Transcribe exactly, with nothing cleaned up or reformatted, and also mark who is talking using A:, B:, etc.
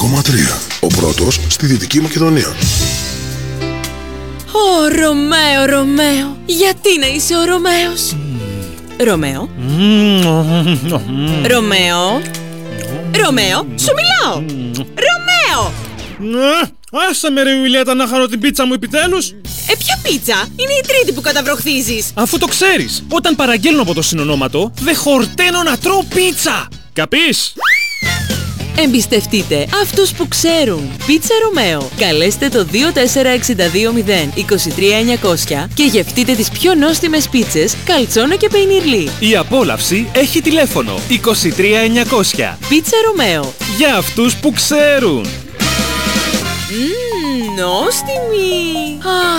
A: κόμμα τρία. Ο πρώτος στη Δυτική Μακεδονία.
B: Ω, Ρωμαίο, Ρωμαίο, γιατί να είσαι ο Ρωμαίος? Ρωμαίο. Ρωμαίο. Ρωμαίο, σου μιλάω. Ρωμαίο.
C: Άσε με ρε Ιουλιέτα να χαρώ την πίτσα μου επιτέλους.
B: Ε, ποια πίτσα? Είναι η τρίτη που καταβροχθίζεις.
C: Αφού το ξέρεις, όταν παραγγέλνω από το συνονόματο, δεν χορταίνω να τρώω πίτσα. Καπείς?
B: Εμπιστευτείτε αυτούς που ξέρουν. Πίτσα Ρωμαίο. Καλέστε το δύο τέσσερα έξι δύο μηδέν είκοσι τρία εννιακόσια και γευτείτε τις πιο νόστιμες πίτσες Καλτσόνο και Πεϊνιρλί.
C: Η απόλαυση έχει τηλέφωνο είκοσι τρία εννιακόσια.
B: Πίτσα Ρωμαίο.
C: Για αυτούς που ξέρουν.
B: Μμμ, νόστιμη. Α,